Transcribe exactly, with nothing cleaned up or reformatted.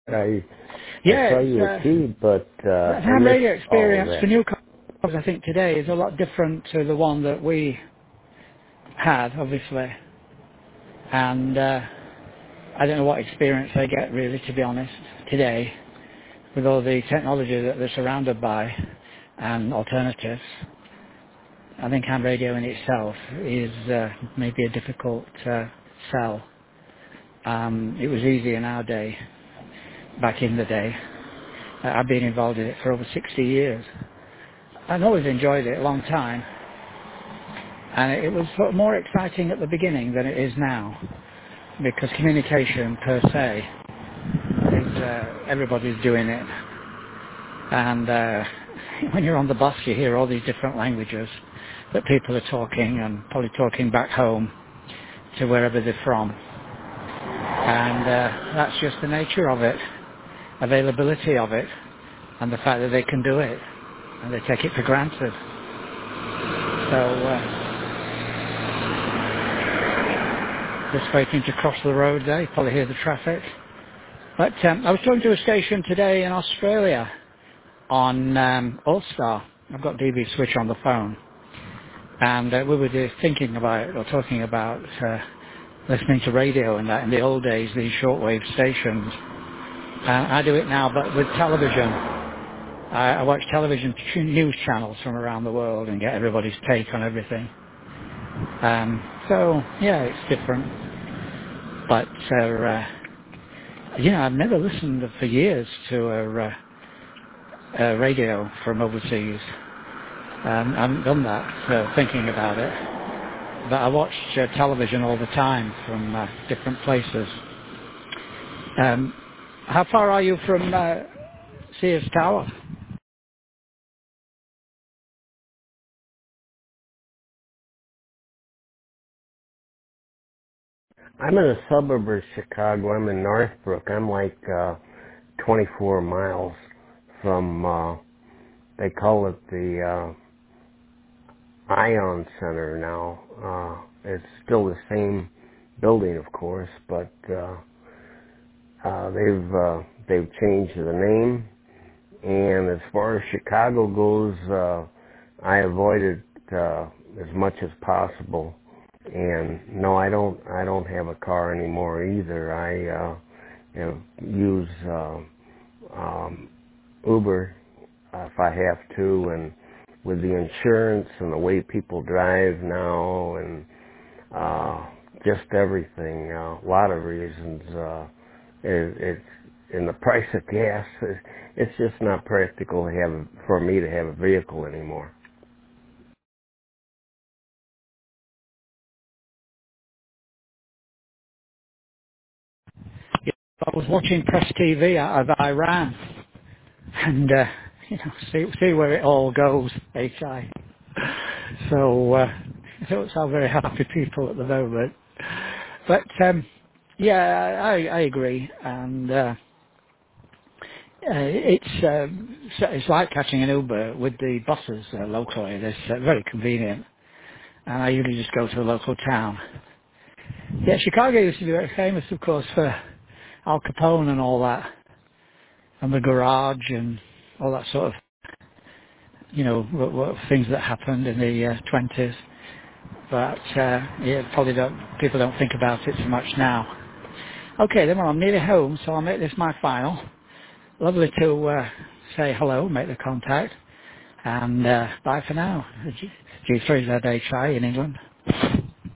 I I Yeah, saw it's, your uh, feed, but uh, the I ham missed radio all of experience for that. newcomers, I think, today is a lot different to the one that we had, obviously. And uh, I don't know what experience they get, really, to be honest, today, with all the technology that they're surrounded by and alternatives. I think ham radio in itself is uh, maybe a difficult uh, sell. Um, it was easy in our day, back in the day. Uh, I've been involved in it for over sixty years. I've always enjoyed it a long time, and it was sort of more exciting at the beginning than it is now, because communication per se is uh, everybody's doing it, and uh, when you're on the bus you hear all these different languages that people are talking, and probably talking back home to wherever they're from, and uh, that's just the nature of it, availability of it, and the fact that they can do it, and they take it for granted. So uh, just waiting to cross the road there, you probably hear the traffic. But um, I was talking to a station today in Australia on um, All-Star. I've got D B Switch on the phone, and uh, we were just thinking about, or talking about, uh, listening to radio and that in the old days, these shortwave stations. Uh, I do it now, but with television. I, I watch television t- news channels from around the world and get everybody's take on everything. Um, so, yeah, it's different. But, uh, uh, you know, I've never listened for years to a, uh, a radio from overseas. Um, I haven't done that, uh, thinking about it. But I watch uh, television all the time from uh, different places. Um, how far are you from uh, Sears Tower? I'm in a suburb of Chicago. I'm in Northbrook. I'm like uh, twenty-four miles from. Uh, they call it the uh, Ion Center now. Uh, it's still the same building, of course, but uh, uh, they've uh, they've changed the name. And as far as Chicago goes, uh, I avoid it uh, as much as possible. And no, I don't. I don't have a car anymore either. I uh, you know, use uh, um, Uber uh, if I have to, and with the insurance and the way people drive now, and uh, just everything, uh, a lot of reasons. Uh, it, it's in the price of gas. It, it's just not practical to have for me to have a vehicle anymore. Yeah, I was watching Press T V out of Iran, and uh, you know, see see where it all goes, H I. So uh, I don't sound very happy people at the moment. But um, yeah, I, I agree, and uh, uh, it's um, so it's like catching an Uber with the buses uh, locally. It's uh, very convenient, and I usually just go to a local town. Yeah, Chicago used to be very famous, of course, for Al Capone and all that, and the garage and all that sort of, you know, what, what things that happened in the uh, twenties. But uh, yeah, probably don't people don't think about it so much now. Okay, then well, I'm nearly home, so I'll make this my final. Lovely to uh, say hello, make the contact, and uh, bye for now. G three Z H I in England.